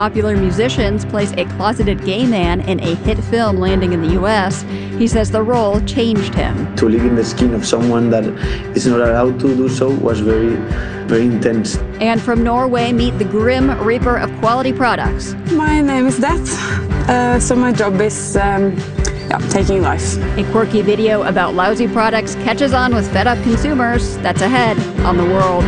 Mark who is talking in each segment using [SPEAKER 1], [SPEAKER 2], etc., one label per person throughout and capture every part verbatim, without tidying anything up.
[SPEAKER 1] Popular musicians plays a closeted gay man in a hit film landing in the U S. He says the role changed him.
[SPEAKER 2] To live in the skin of someone that is not allowed to do so was very, very intense.
[SPEAKER 1] And from Norway, meet the grim reaper of quality products.
[SPEAKER 3] My name is Dat. Uh, so my job is um, yeah, taking life.
[SPEAKER 1] A quirky video about lousy products catches on with fed-up consumers. That's ahead on The World.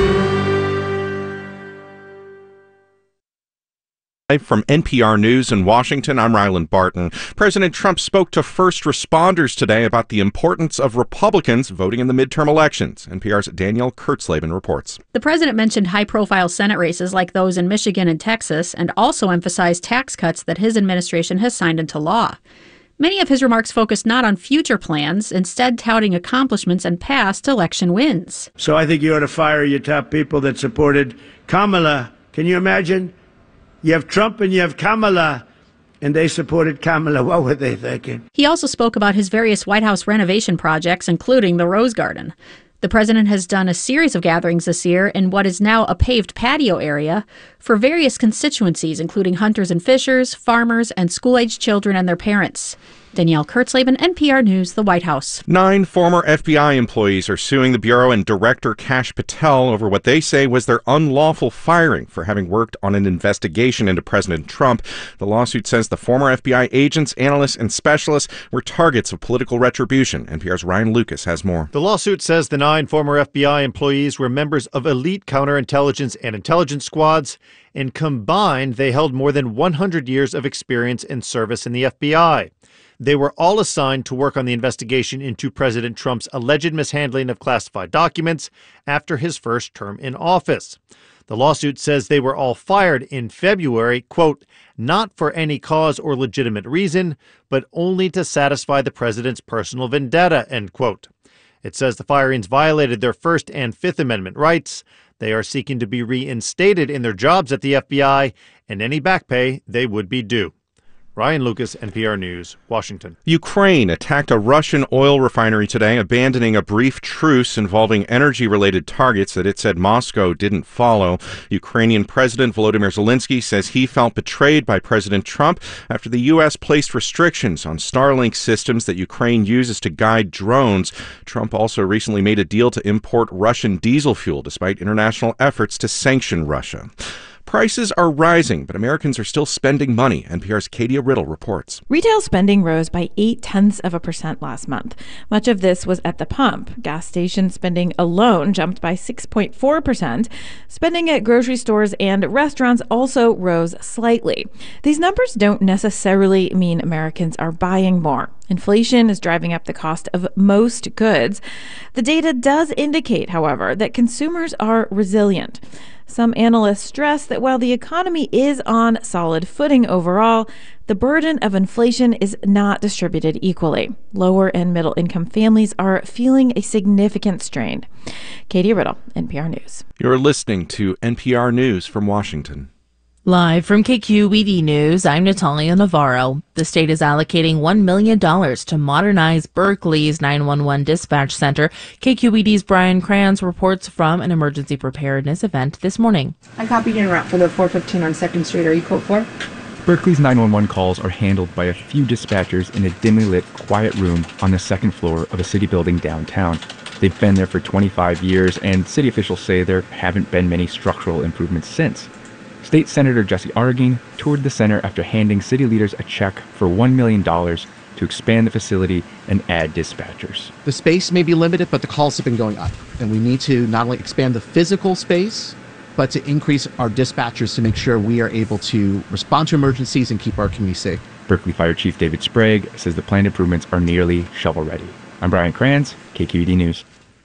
[SPEAKER 4] From N P R News in Washington, I'm Ryland Barton. President Trump spoke to first responders today about the importance of Republicans voting in the midterm elections. N P R's Danielle Kurtzleben reports.
[SPEAKER 5] The president mentioned high-profile Senate races like those in Michigan and Texas, and also emphasized tax cuts that his administration has signed into law. Many of his remarks focused not on future plans, instead touting accomplishments and past election wins.
[SPEAKER 6] So I think you ought to fire your top people that supported Kamala. Can you imagine? You have Trump and you have Kamala, and they supported Kamala. What were they thinking?
[SPEAKER 5] He also spoke about his various White House renovation projects, including the Rose Garden. The president has done a series of gatherings this year in what is now a paved patio area for various constituencies, including hunters and fishers, farmers, and school-aged children and their parents. Danielle Kurtzleben, N P R News, the White House.
[SPEAKER 4] Nine former F B I employees are suing the Bureau and Director Kash Patel over what they say was their unlawful firing for having worked on an investigation into President Trump. The lawsuit says the former F B I agents, analysts, and specialists were targets of political retribution. N P R's Ryan Lucas has more.
[SPEAKER 7] The lawsuit says the nine former F B I employees were members of elite counterintelligence and intelligence squads, and combined, they held more than one hundred years of experience and service in the F B I. They were all assigned to work on the investigation into President Trump's alleged mishandling of classified documents after his first term in office. The lawsuit says they were all fired in February, quote, not for any cause or legitimate reason, but only to satisfy the president's personal vendetta, end quote. It says the firings violated their First and Fifth Amendment rights. They are seeking to be reinstated in their jobs at the F B I, and any back pay they would be due. Ryan Lucas, N P R News, Washington.
[SPEAKER 4] Ukraine attacked a Russian oil refinery today, abandoning a brief truce involving energy-related targets that it said Moscow didn't follow. Ukrainian President Volodymyr Zelensky says he felt betrayed by President Trump after the U S placed restrictions on Starlink systems that Ukraine uses to guide drones. Trump also recently made a deal to import Russian diesel fuel, despite international efforts to sanction Russia. Prices are rising, but Americans are still spending money. N P R's Katie Riddle reports.
[SPEAKER 8] Retail spending rose by eight tenths of a percent last month. Much of this was at the pump. Gas station spending alone jumped by six point four percent. Spending at grocery stores and restaurants also rose slightly. These numbers don't necessarily mean Americans are buying more. Inflation is driving up the cost of most goods. The data does indicate, however, that consumers are resilient. Some analysts stress that while the economy is on solid footing overall, the burden of inflation is not distributed equally. Lower and middle income families are feeling a significant strain. Katie Riddle, N P R News.
[SPEAKER 4] You're listening to N P R News from Washington.
[SPEAKER 9] Live from K Q E D News, I'm Natalia Navarro. The state is allocating one million dollars to modernize Berkeley's nine one one dispatch center. K Q E D's Brian Kranz reports from an emergency preparedness event this morning.
[SPEAKER 10] I copied en route for the four fifteen on second street. Are you code four?
[SPEAKER 11] Berkeley's nine one one calls are handled by a few dispatchers in a dimly lit, quiet room on the second floor of a city building downtown. They've been there for twenty-five years, and city officials say there haven't been many structural improvements since. State Senator Jesse Arreguín toured the center after handing city leaders a check for one million dollars to expand the facility and add dispatchers.
[SPEAKER 12] The space may be limited, but the calls have been going up. And we need to not only expand the physical space, but to increase our dispatchers to make sure we are able to respond to emergencies and keep our community safe.
[SPEAKER 11] Berkeley Fire Chief David Sprague says the planned improvements are nearly shovel-ready. I'm Brian Kranz, K Q E D News.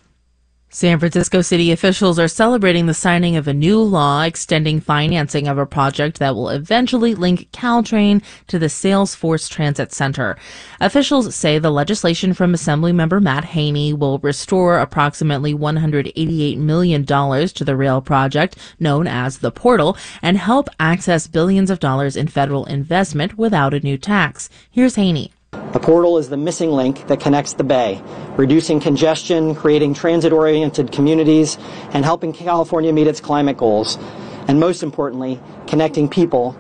[SPEAKER 9] San Francisco city officials are celebrating the signing of a new law extending financing of a project that will eventually link Caltrain to the Salesforce Transit Center. Officials say the legislation from Assemblymember Matt Haney will restore approximately one hundred eighty-eight million dollars to the rail project, known as the Portal, and help access billions of dollars in federal investment without a new tax. Here's Haney.
[SPEAKER 13] The Portal is the missing link that connects the Bay, reducing congestion, creating transit-oriented communities, and helping California meet its climate goals. and most importantly, connecting people